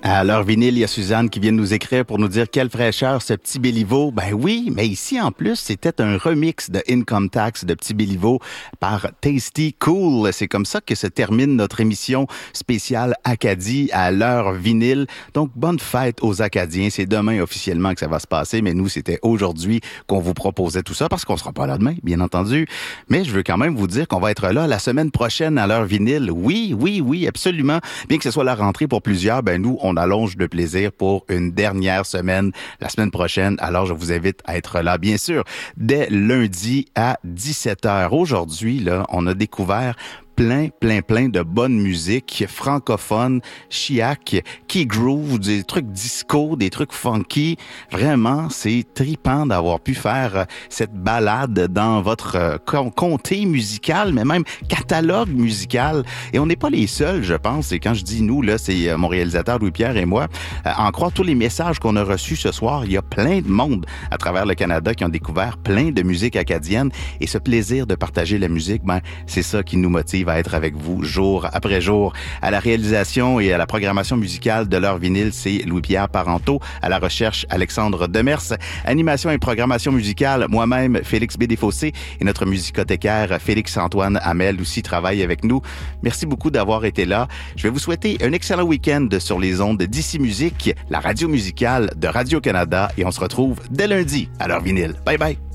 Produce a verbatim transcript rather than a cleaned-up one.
À l'heure vinyle, il y a Suzanne qui vient de nous écrire pour nous dire quelle fraîcheur ce Petit Béliveau. Ben oui, mais ici en plus, c'était un remix de Income Tax de Petit Béliveau par Tasty Cool. C'est comme ça que se termine notre émission spéciale Acadie à l'heure vinyle. Donc, bonne fête aux Acadiens. C'est demain officiellement que ça va se passer, mais nous, c'était aujourd'hui qu'on vous proposait tout ça parce qu'on sera pas là demain, bien entendu. Mais je veux quand même vous dire qu'on va être là la semaine prochaine à l'heure vinyle. Oui, oui, oui, absolument. Bien que ce soit la rentrée pour plusieurs, ben nous, on allonge le plaisir pour une dernière semaine, la semaine prochaine. Alors, je vous invite à être là, bien sûr, dès lundi à dix-sept heures. Aujourd'hui, là, on a découvert plein, plein, plein de bonne musique francophone, chiac, qui groove, des trucs disco, des trucs funky. Vraiment, c'est tripant d'avoir pu faire cette balade dans votre euh, comté musical, mais même catalogue musical. Et on n'est pas les seuls, je pense. Et quand je dis nous, là, c'est euh, mon réalisateur Louis-Pierre et moi. Euh, en croire tous les messages qu'on a reçus ce soir, il y a plein de monde à travers le Canada qui ont découvert plein de musique acadienne. Et ce plaisir de partager la musique, ben, c'est ça qui nous motive à être avec vous jour après jour. À la réalisation et à la programmation musicale de l'heure vinyle, c'est Louis-Pierre Parenteau. À la recherche, Alexandre Demers. Animation et programmation musicale, moi-même, Félix B. Desfossés. Et notre musicothécaire, Félix-Antoine Hamel, aussi travaille avec nous. Merci beaucoup d'avoir été là. Je vais vous souhaiter un excellent week-end sur les ondes d'Ici Musique, la radio musicale de Radio-Canada. Et on se retrouve dès lundi à l'heure vinyle. Bye bye!